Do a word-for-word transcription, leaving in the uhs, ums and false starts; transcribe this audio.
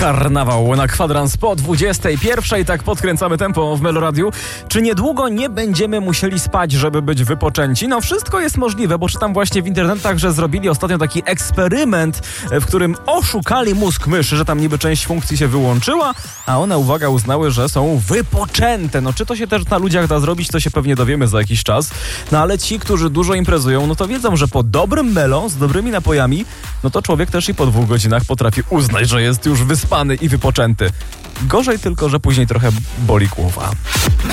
Karnawał na kwadrans po dwudziestej pierwszej, tak podkręcamy tempo w Meloradiu. Czy niedługo nie będziemy musieli spać, żeby być wypoczęci? No wszystko jest możliwe, bo czytam właśnie w internetach, że zrobili ostatnio taki eksperyment, w którym oszukali mózg myszy, że tam niby część funkcji się wyłączyła, a one, uwaga, uznały, że są wypoczęte. No czy to się też na ludziach da zrobić, to się pewnie dowiemy za jakiś czas. No ale ci, którzy dużo imprezują, no to wiedzą, że po dobrym melo, z dobrymi napojami, no to człowiek też i po dwóch godzinach potrafi uznać, że jest już wyspany i wypoczęty. Gorzej tylko, że później trochę boli głowa.